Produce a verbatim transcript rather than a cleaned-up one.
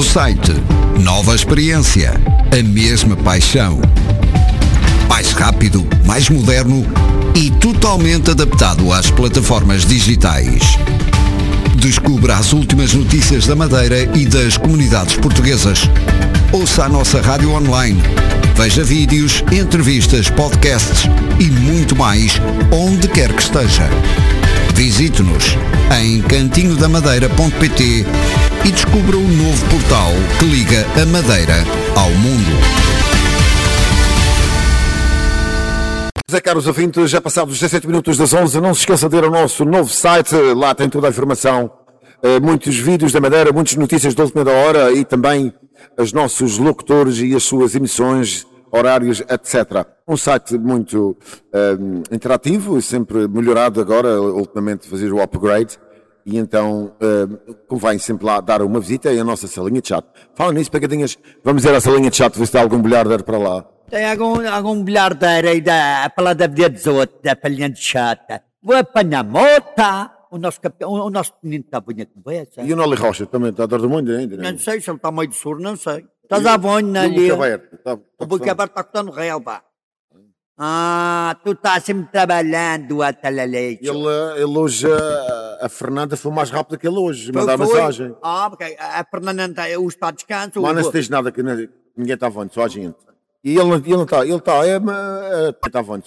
site, nova experiência, a mesma paixão. Mais rápido, mais moderno e totalmente adaptado às plataformas digitais. Descubra as últimas notícias da Madeira e das comunidades portuguesas. Ouça a nossa rádio online. Veja vídeos, entrevistas, podcasts e muito mais onde quer que esteja. Visite-nos em cantinho da madeira ponto pt e descubra o novo portal que liga a Madeira ao mundo. Zé, caros ouvintes, já passados dezessete minutos das onze, não se esqueça de ir ao nosso novo site, lá tem toda a informação, muitos vídeos da Madeira, muitas notícias da última hora e também os nossos locutores e as suas emissões, horários, etcétera. Um site muito um, interativo e sempre melhorado agora, ultimamente fazer o upgrade, e então um, convém sempre lá dar uma visita e a nossa salinha de chat. Fala nisso, pegadinhas, vamos ir à salinha de chat, ver se tem algum bilhardeiro para lá. Tem algum, algum bilhardeiro aí da, para lá da Via dezoito, da palhinha de chat. Vou apanhar mota. O nosso, campeão, o nosso menino está a vinha conversa. E o Noli Rocha também está a dar do mundo ainda? Não sei, se ele está meio de surdo, não sei. Estás à vonha ali. O boca aberto. Tá, tá o boca aberto está cortando real, pá. Ah, tu estás sempre trabalhando a talaleite. Ele, ele hoje, a, a Fernanda foi mais rápida que ele hoje, mandar mensagem. Ah, porque a Fernanda não está, o está a descanso. Mas não se diz nada, que ninguém está a vonha, só a gente. E ele, ele não está, ele está, é, é, está a vonha,